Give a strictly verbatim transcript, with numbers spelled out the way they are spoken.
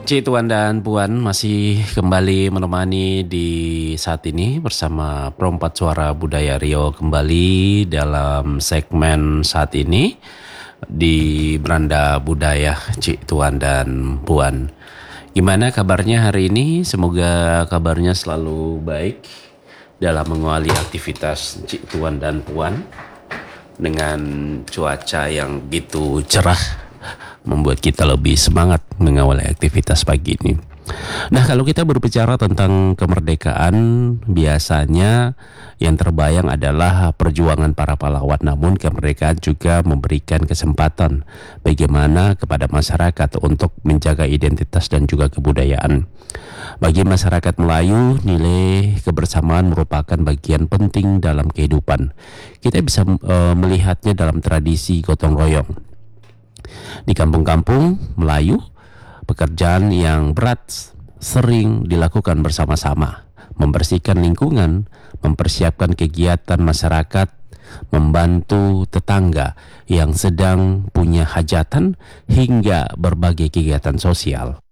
Cik Tuan dan Puan masih kembali menemani di saat ini bersama Perompat Suara Budaya Riau kembali dalam segmen saat ini di Beranda Budaya Cik Tuan dan Puan. Gimana kabarnya hari ini? Semoga kabarnya selalu baik dalam mengawali aktivitas Cik Tuan dan Puan dengan cuaca yang begitu cerah, membuat kita lebih semangat mengawali aktivitas pagi ini. Nah, kalau kita berbicara tentang kemerdekaan, biasanya yang terbayang adalah perjuangan para pahlawan. Namun kemerdekaan juga memberikan kesempatan bagaimana kepada masyarakat untuk menjaga identitas dan juga kebudayaan. Bagi masyarakat Melayu, nilai kebersamaan merupakan bagian penting dalam kehidupan. Kita bisa uh, melihatnya dalam tradisi gotong royong. Di kampung-kampung Melayu, pekerjaan yang berat sering dilakukan bersama-sama, membersihkan lingkungan, mempersiapkan kegiatan masyarakat, membantu tetangga yang sedang punya hajatan, hingga berbagai kegiatan sosial.